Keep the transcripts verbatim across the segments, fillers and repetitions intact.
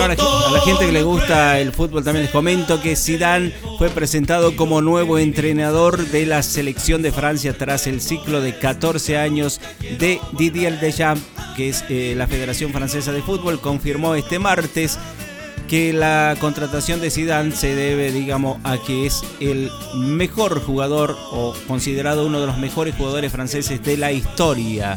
Bueno, a la, a la gente que le gusta el fútbol también les comento que Zidane fue presentado como nuevo entrenador de la selección de Francia tras el ciclo de catorce años de Didier Deschamps, que es eh, la Federación Francesa de Fútbol, confirmó este martes que la contratación de Zidane se debe, digamos, a que es el mejor jugador o considerado uno de los mejores jugadores franceses de la historia.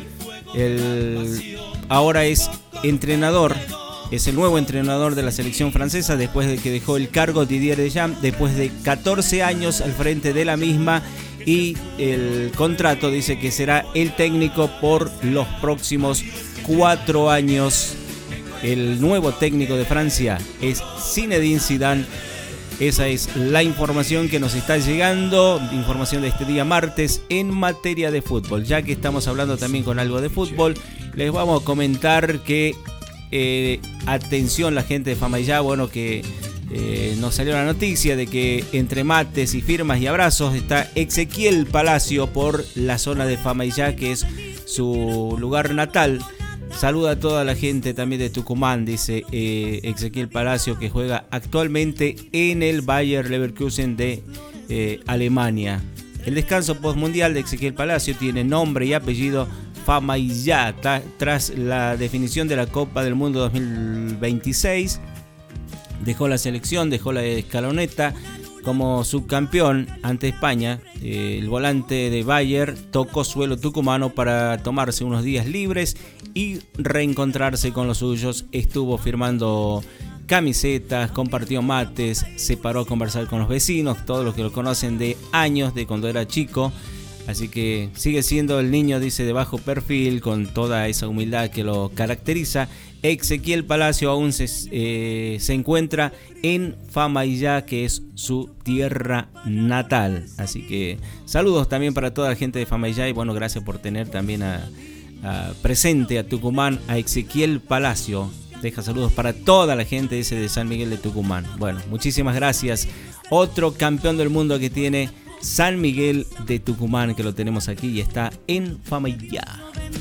El, ahora es entrenador, es el nuevo entrenador de la selección francesa después de que dejó el cargo Didier Deschamps, después de catorce años al frente de la misma, y el contrato dice que será el técnico por los próximos cuatro años. El nuevo técnico de Francia es Zinedine Zidane. Esa es la información que nos está llegando, información de este día martes en materia de fútbol. Ya que estamos hablando también con algo de fútbol, les vamos a comentar que, eh, atención la gente de Famaillá, bueno, que eh, nos salió la noticia de que entre mates y firmas y abrazos está Ezequiel Palacio por la zona de Famaillá, que es su lugar natal. Saluda a toda la gente también de Tucumán, dice eh, Ezequiel Palacio, que juega actualmente en el Bayer Leverkusen de eh, Alemania. El descanso postmundial de Ezequiel Palacio tiene nombre y apellido Famaillá, tras la definición de la Copa del Mundo dos mil veintiséis. Dejó la selección, dejó la escaloneta como subcampeón ante España. Eh, el volante de Bayer tocó suelo tucumano para tomarse unos días libres y reencontrarse con los suyos. Estuvo firmando camisetas, compartió mates, se paró a conversar con los vecinos, todos los que lo conocen de años, de cuando era chico. Así que sigue siendo el niño, dice, de bajo perfil, con toda esa humildad que lo caracteriza. Ezequiel Palacio aún se, eh, se encuentra en Famaillá, que es su tierra natal. Así que saludos también para toda la gente de Famaillá, y bueno, gracias por tener también a, a presente a Tucumán, a Ezequiel Palacio. Deja saludos para toda la gente ese de San Miguel de Tucumán. Bueno, muchísimas gracias. Otro campeón del mundo que tiene San Miguel de Tucumán, que lo tenemos aquí y está en Famaillá.